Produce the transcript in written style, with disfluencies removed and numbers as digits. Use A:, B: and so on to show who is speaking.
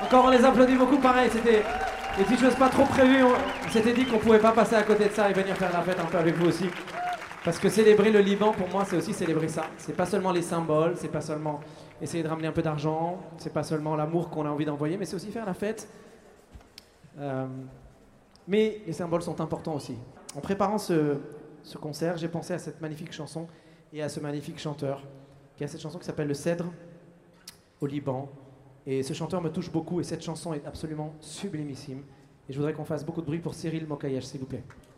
A: Encore on les applaudit beaucoup, pareil, c'était des petites choses pas trop prévues. On s'était dit qu'on pouvait pas passer à côté de ça et venir faire la fête un peu avec vous aussi. Parce que célébrer le Liban, pour moi, c'est aussi célébrer ça. C'est pas seulement les symboles, c'est pas seulement essayer de ramener un peu d'argent, c'est pas seulement l'amour qu'on a envie d'envoyer, mais c'est aussi faire la fête. Mais les symboles sont importants aussi. En préparant ce concert, j'ai pensé à cette magnifique chanson et à ce magnifique chanteur, qui a cette chanson qui s'appelle Le Cèdre, au Liban. Et ce chanteur me touche beaucoup et cette chanson est absolument sublimissime. Et je voudrais qu'on fasse beaucoup de bruit pour Cyril Mokayesh, s'il vous plaît.